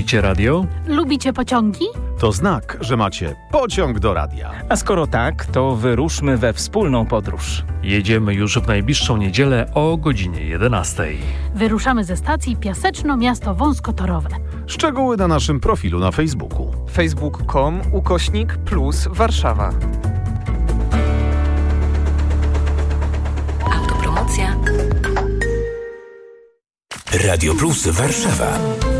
Lubicie radio? Lubicie pociągi? To znak, że macie pociąg do radia. A skoro tak, to wyruszmy we wspólną podróż. Jedziemy już w najbliższą niedzielę o godzinie 11. Wyruszamy ze stacji Piaseczno Miasto Wąskotorowe. Szczegóły na naszym profilu na Facebooku. facebook.com/Warszawa. Autopromocja. Radio Plus Warszawa.